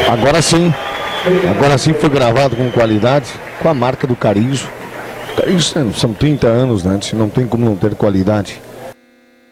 Agora sim foi gravado com qualidade, com a marca do Carizo. Carizo, são 30 anos, né? Não tem como não ter qualidade.